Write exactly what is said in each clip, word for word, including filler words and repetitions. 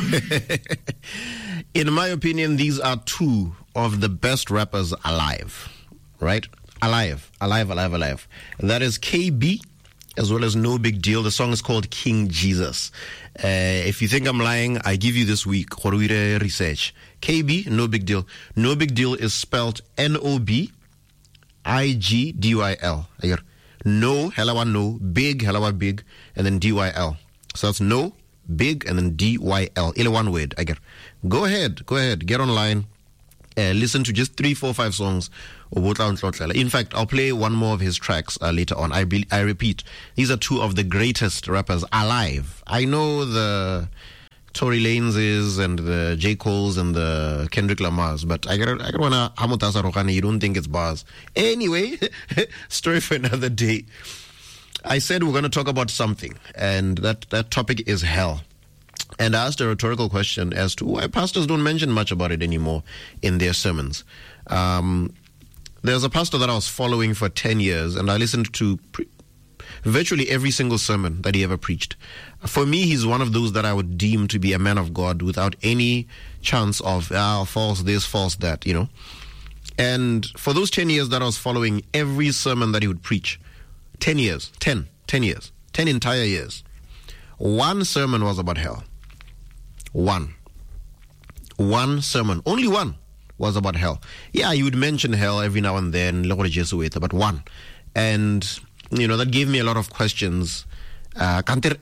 In my opinion, these are two of the best rappers alive, right? Alive, alive, alive, alive. That is K B as well as No Big Deal. The song is called King Jesus. Uh, if you think I'm lying, I give you this week Khoruire research. K B, No Big Deal. No Big Deal is spelled N O B I G D Y L. No, helawa no, big, helawa big, and then D Y L. So that's no, big, and then D Y L. Ile one word, I get. Go ahead, go ahead, get online, uh, listen to just three, four, five songs. In fact, I'll play one more of his tracks uh, later on. I be, I repeat, these are two of the greatest rappers alive. I know the Tory Laneses and the J. Cole's and the Kendrick Lamar's, but I gotta, I gotta wanna Hamutasa Rohani, you don't think it's bars. Anyway, story for another day. I said we're gonna talk about something, and that, that topic is hell. And I asked a rhetorical question as to why pastors don't mention much about it anymore in their sermons. Um, there's a pastor that I was following for ten years, and I listened to pre- virtually every single sermon that he ever preached. For me, he's one of those that I would deem to be a man of God without any chance of, ah, false this, false that, you know. And for those ten years that I was following every sermon that he would preach, ten years, ten, ten years, ten entire years, one sermon was about hell. One. One sermon. Only one was about hell. Yeah, you would mention hell every now and then, but one. And, you know, that gave me a lot of questions. Uh,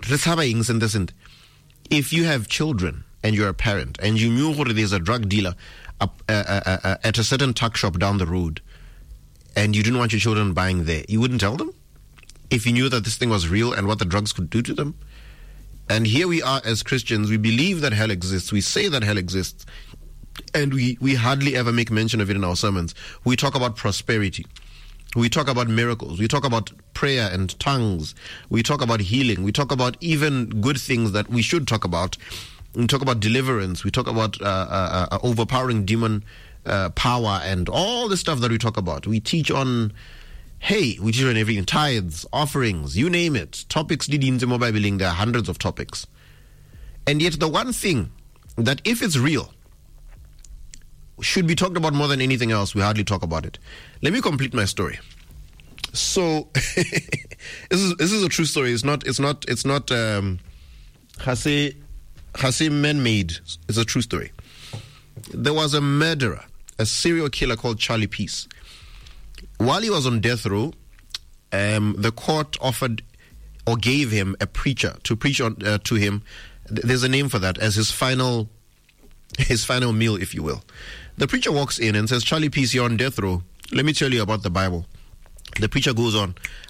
if you have children and you're a parent and you knew there's a drug dealer up, uh, uh, uh, at a certain tuck shop down the road and you didn't want your children buying there, you wouldn't tell them? If you knew that this thing was real and what the drugs could do to them? And here we are as Christians, we believe that hell exists, we say that hell exists, and we, we hardly ever make mention of it in our sermons. We talk about prosperity. We talk about miracles. We talk about prayer and tongues. We talk about healing. We talk about even good things that we should talk about. We talk about deliverance. We talk about uh, uh, uh, overpowering demon uh, power and all the stuff that we talk about. We teach on, hey, we teach on everything. Tithes, offerings, you name it. Topics, there are hundreds of topics. And yet the one thing that if it's real, should be talked about more than anything else, we hardly talk about it. Let me complete my story. So this is this is a true story. It's not it's not it's not um Hase Hase man-made. It's a true story. There was a murderer, a serial killer called Charlie Peace. While he was on death row, um, the court offered or gave him a preacher to preach on, uh, to him. There's a name for that, as his final his final meal, if you will. The preacher walks in and says, Charlie Peace, you're on death row. Let me tell you about the Bible. The preacher goes on.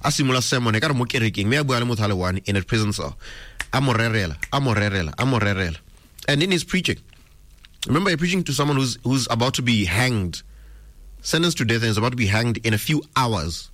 In a prison cell. And in his preaching, remember, you're preaching to someone who's who's about to be hanged, sentenced to death, and is about to be hanged in a few hours.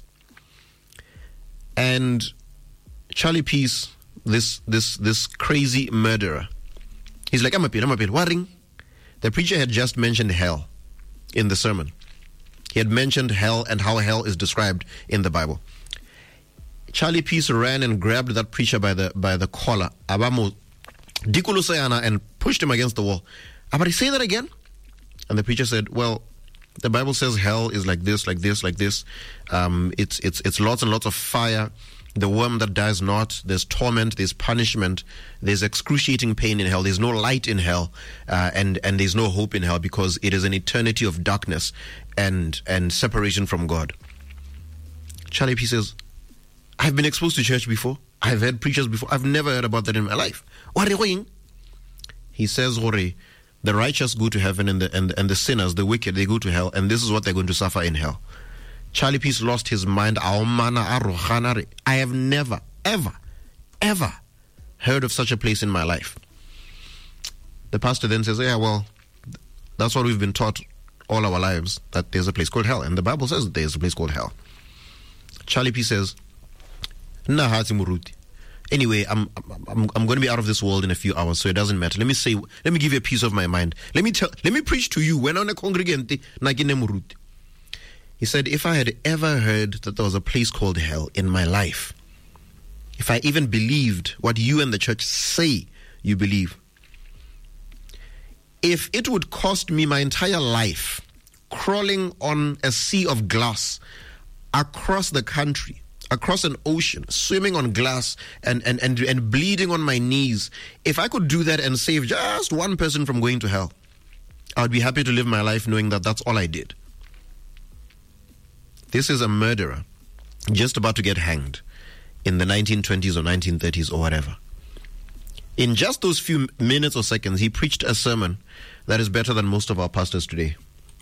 And Charlie Peace, this this this crazy murderer, he's like, I'm appeal, I'm appeal. Warring. The preacher had just mentioned hell in the sermon. He had mentioned hell and how hell is described in the Bible. Charlie Peace ran and grabbed that preacher by the by the collar, and pushed him against the wall. Abari, say that again? And the preacher said, well, the Bible says hell is like this, like this, like this. Um, it's it's it's lots and lots of fire. The worm that dies not, there's torment, there's punishment, there's excruciating pain in hell, there's no light in hell, uh, and, and there's no hope in hell because it is an eternity of darkness and, and separation from God. Charlie P says, I've been exposed to church before, I've heard preachers before, I've never heard about that in my life. What are you doing? He says, the righteous go to heaven and the, and, and the sinners, the wicked, they go to hell, and this is what they're going to suffer in hell. Charlie Peace lost his mind. I have never, ever, ever heard of such a place in my life. The pastor then says, yeah, well, that's what we've been taught all our lives, that there's a place called hell. And the Bible says that there's a place called hell. Charlie Peace says, anyway, I'm, I'm, I'm going to be out of this world in a few hours, so it doesn't matter. Let me say, let me give you a piece of my mind. Let me tell, let me preach to you when I'm a congregant. He said, if I had ever heard that there was a place called hell in my life, if I even believed what you and the church say you believe, if it would cost me my entire life crawling on a sea of glass across the country, across an ocean, swimming on glass and, and, and, and bleeding on my knees, if I could do that and save just one person from going to hell, I would be happy to live my life knowing that that's all I did. This is a murderer just about to get hanged in the nineteen twenties or nineteen thirties or whatever. In just those few minutes or seconds, he preached a sermon that is better than most of our pastors today.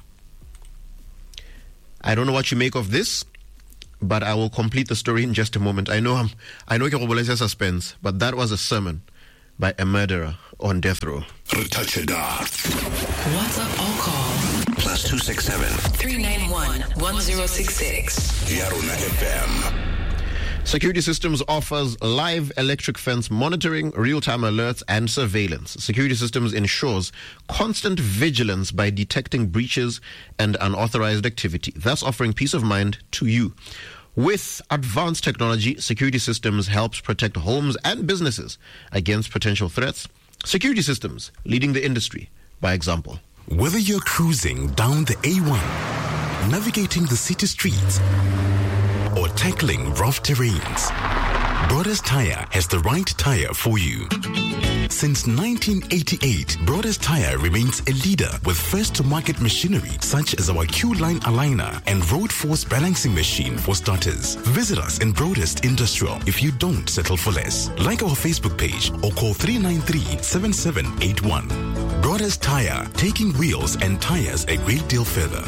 I don't know what you make of this, but I will complete the story in just a moment. I know I'm, I know it's suspense, but that was a sermon by a murderer on death row. Touch it off. WhatsApp or call. Plus two six seven. three nine one, one zero six six. Yaruna F M. Security Systems offers live electric fence monitoring, real-time alerts, and surveillance. Security Systems ensures constant vigilance by detecting breaches and unauthorized activity, thus offering peace of mind to you. With advanced technology, Security Systems helps protect homes and businesses against potential threats. Security Systems, leading the industry by example. Whether you're cruising down the A one, navigating the city streets, or tackling rough terrains, Brothers Tire has the right tire for you. Since nineteen eighty-eight, Brothers Tire remains a leader with first-to-market machinery such as our Q-Line aligner and Road Force balancing machine for starters. Visit us in Broadest Industrial if you don't settle for less. Like our Facebook page or call three nine three, seven seven eight one. Brothers Tire, taking wheels and tires a great deal further.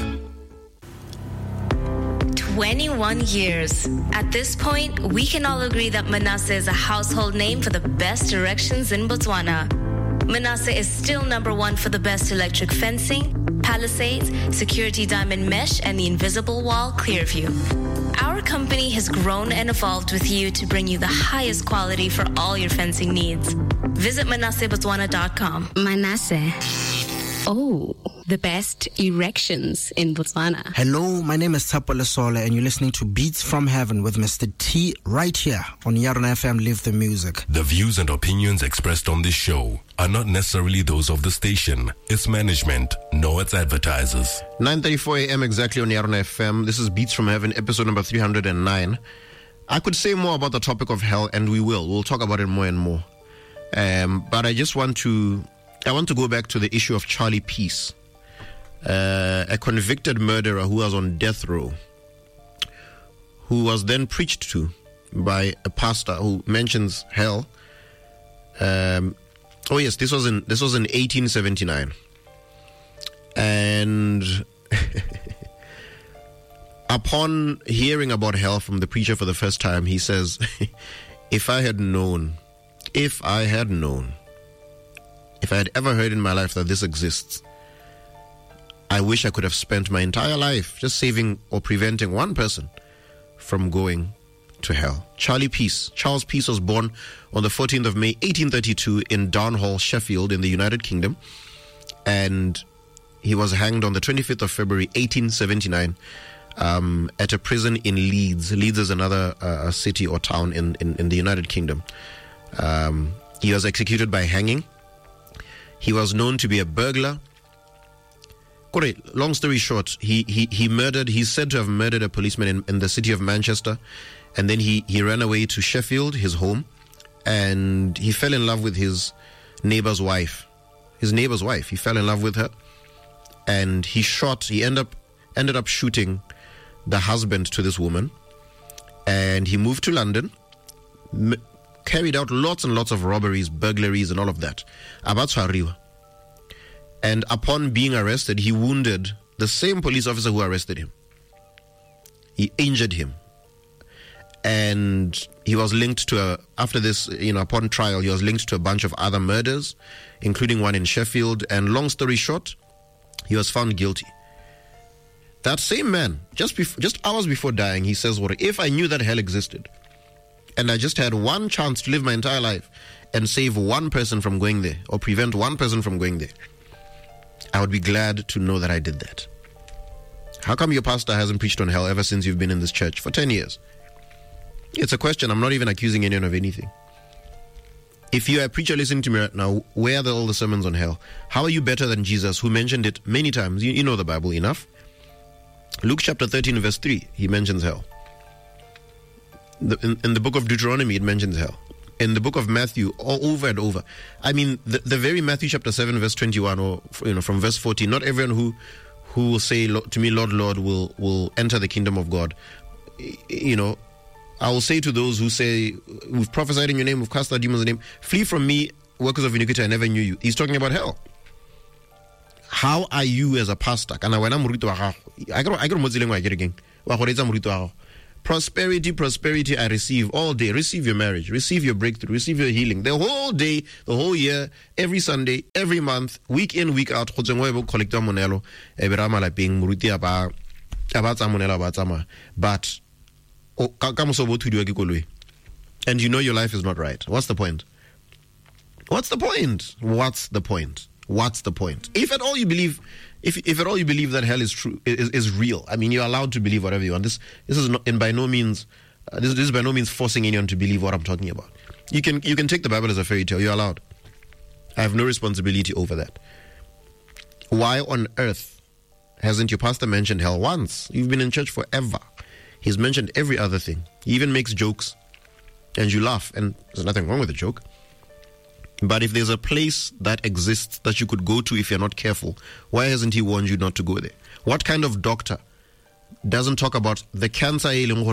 twenty-one years. At this point, we can all agree that Manasseh is a household name for the best erections in Botswana. Manasseh is still number one for the best electric fencing, palisades, security diamond mesh, and the invisible wall Clearview. Our company has grown and evolved with you to bring you the highest quality for all your fencing needs. Visit manasseh botswana dot com. Manasseh. Oh, the best erections in Botswana. Hello, my name is Tsapo Lesole and you're listening to Beats from Heaven with Mister T right here on Yaruna F M. Live the Music. The views and opinions expressed on this show are not necessarily those of the station, its management, nor its advertisers. nine thirty-four a.m. exactly on Yaruna F M. This is Beats from Heaven, episode number three hundred nine. I could say more about the topic of hell, and we will. We'll talk about it more and more. Um, but I just want to... I want to go back to the issue of Charlie Peace, uh, a convicted murderer who was on death row, who was then preached to by a pastor who mentions hell. Um, oh yes, this was in this was in eighteen seventy-nine, and upon hearing about hell from the preacher for the first time, he says, "If I had known, if I had known." If I had ever heard in my life that this exists, I wish I could have spent my entire life just saving or preventing one person from going to hell. Charlie Peace. Charles Peace was born on the fourteenth of May, eighteen thirty-two in Downhall, Sheffield, in the United Kingdom. And he was hanged on the twenty-fifth of February, eighteen seventy-nine, um, at a prison in Leeds. Leeds is another uh, city or town in, in, in the United Kingdom. Um, he was executed by hanging. He was known to be a burglar. Long story short, he, he, he murdered, he's said to have murdered a policeman in, in the city of Manchester. And then he, he ran away to Sheffield, his home, and he fell in love with his neighbor's wife. His neighbor's wife. He fell in love with her. And he shot, he ended up, ended up shooting the husband to this woman. And he moved to London, m- carried out lots and lots of robberies, burglaries, and all of that. Abatswariwa. And upon being arrested, he wounded the same police officer who arrested him. He injured him. And he was linked to a, after this, you know, upon trial, he was linked to a bunch of other murders, including one in Sheffield. And long story short, he was found guilty. That same man, just before, just hours before dying, he says, "Well, if I knew that hell existed, and I just had one chance to live my entire life and save one person from going there or prevent one person from going there, I would be glad to know that I did that." How come your pastor hasn't preached on hell ever since you've been in this church for ten years? It's a question. I'm not even accusing anyone of anything. If you are a preacher listening to me right now, where are the, all the sermons on hell? How are you better than Jesus, who mentioned it many times? You, you know the Bible enough. Luke chapter thirteen, verse three, he mentions hell. The, in, in the book of Deuteronomy, it mentions hell. In the book of Matthew, all over and over. I mean, the, the very Matthew chapter seven, verse twenty-one, or you know, from verse fourteen. Not everyone who who will say to me, Lord, Lord, will will enter the kingdom of God. You know, I will say to those who say, we've prophesied in your name, we've cast out demons in your name, flee from me, workers of iniquity, I never knew you. He's talking about hell. How are you as a pastor? Prosperity, prosperity, I receive all day. Receive your marriage, receive your breakthrough, receive your healing. The whole day, the whole year, every Sunday, every month, week in, week out. But and you know your life is not right. What's the point? What's the point? What's the point? What's the point? If at all you believe, if if at all you believe that hell is true, is, is real. I mean, you're allowed to believe whatever you want. This this is not, and by no means, uh, this, this is by no means forcing anyone to believe what I'm talking about. You can you can take the Bible as a fairy tale. You're allowed. I have no responsibility over that. Why on earth hasn't your pastor mentioned hell once? You've been in church forever. He's mentioned every other thing. He even makes jokes, and you laugh, and there's nothing wrong with a joke. But if there's a place that exists that you could go to if you're not careful, why hasn't he warned you not to go there? What kind of doctor doesn't talk about the cancer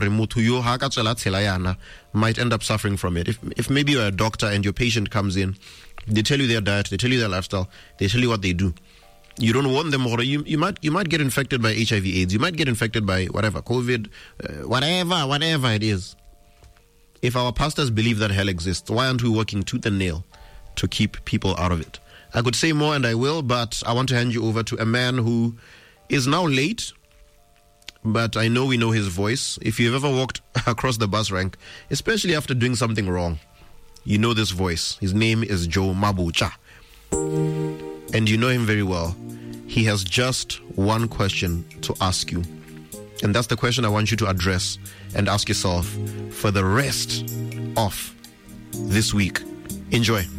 might end up suffering from it? If, if maybe you're a doctor and your patient comes in, they tell you their diet, they tell you their lifestyle, they tell you what they do. You don't warn them, or you, you might you might get infected by H I V AIDS, you might get infected by whatever, COVID, uh, whatever, whatever it is. If our pastors believe that hell exists, why aren't we working tooth and nail to keep people out of it? I could say more, and I will, but I want to hand you over to a man who is now late, but I know we know his voice. If you've ever walked across the bus rank, especially after doing something wrong, you know this voice. His name is Joe Mabucha, and you know him very well. He has just one question to ask you, and that's the question I want you to address and ask yourself for the rest of this week. Enjoy.